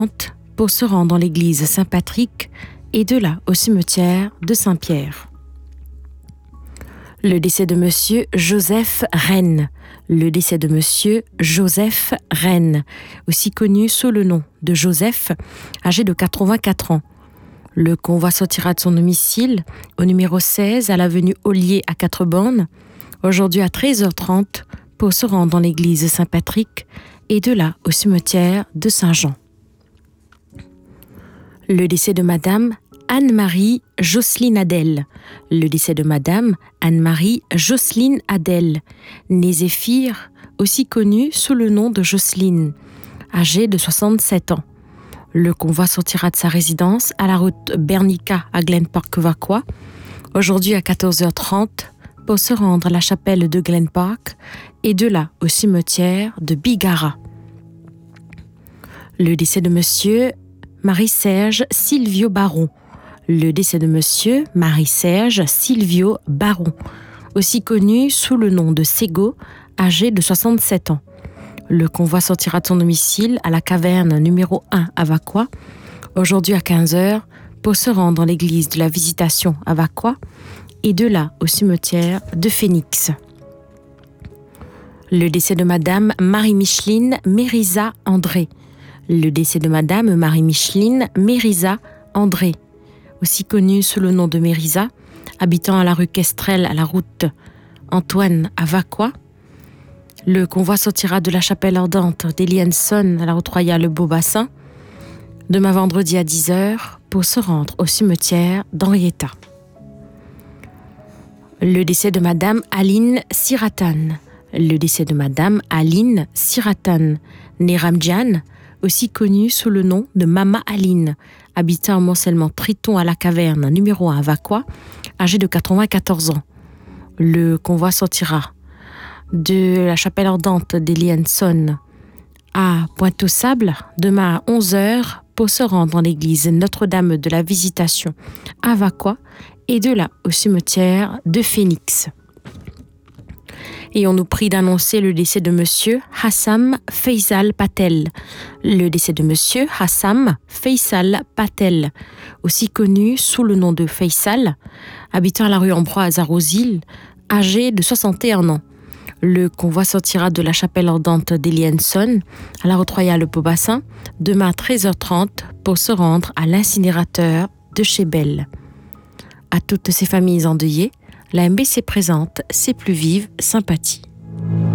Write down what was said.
pour se rendre dans l'église Saint-Patrick et de là au cimetière de Saint-Pierre. Le décès de monsieur Joseph Rennes. Le décès de monsieur Joseph Rennes, aussi connu sous le nom de Joseph, âgé de 84 ans. Le convoi sortira de son domicile au numéro 16 à l'avenue Ollier à 4 bornes, aujourd'hui à 13h30 pour se rendre dans l'église Saint-Patrick et de là au cimetière de Saint-Jean. Le décès de madame Anne-Marie Jocelyne Adèle. Le décès de madame Anne-Marie Jocelyne Adèle, née Zéphire, aussi connue sous le nom de Jocelyne, âgée de 67 ans. Le convoi sortira de sa résidence à la route Bernica à Glen Park Vacois, aujourd'hui à 14h30 pour se rendre à la chapelle de Glen Park et de là au cimetière de Bigara. Le décès de monsieur Marie-Serge Silvio Baron. Le décès de monsieur Marie-Serge Silvio Baron, aussi connu sous le nom de Sego, âgé de 67 ans. Le convoi sortira de son domicile à la caverne numéro 1 à Vacois, aujourd'hui à 15h, pour se rendre dans l'église de la Visitation à Vacois et de là au cimetière de Phénix. Le décès de madame Marie-Micheline Mérisa André. Le décès de madame Marie-Micheline Mérisa André, aussi connue sous le nom de Mérisa, habitant à la rue Kestrel à la route Antoine à Vacois. Le convoi sortira de la chapelle ardente d'Elienson à la route royale Beaubassin, demain vendredi à 10h pour se rendre au cimetière d'Henrietta. Le décès de madame Aline Siratan. Le décès de madame Aline Siratan, née Ramdjan, aussi connue sous le nom de Mama Aline, habitant au Mont-Selment Triton à la caverne numéro 1 à Vacois, âgée de 94 ans. Le convoi sortira de la chapelle ardente d'Elienson à Pointe-aux-Sables demain à 11h pour se rendre dans l'église Notre-Dame de la Visitation à Vacois et de là au cimetière de Phénix. Et on nous prie d'annoncer le décès de monsieur Hassam Faisal Patel. Le décès de monsieur Hassam Faisal Patel, aussi connu sous le nom de Faisal, habitant à la rue Ambroise à Rosil, âgé de 61 ans. Le convoi sortira de la chapelle ardente d'Elienson à la route royale Beaubassin demain à 13h30 pour se rendre à l'incinérateur de Chébel. À toutes ces familles endeuillées, la MBC présente ses plus vives sympathies.